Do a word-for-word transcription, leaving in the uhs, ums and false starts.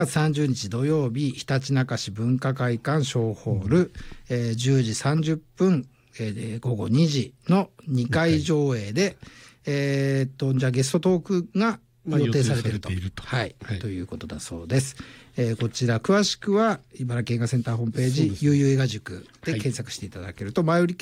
さんじゅうにち土曜日、ひたちなか市文化会館小ホール、うんえー、じゅうじさんじゅっぷん、えー、午後にじのにかい上映で、えー、っとじゃあゲストトークが予定されていると、まあ、いると、はいはい、ということだそうです。えー、こちら詳しくは茨城映画センターホームページゆうゆう映画塾で検索していただけると、前売り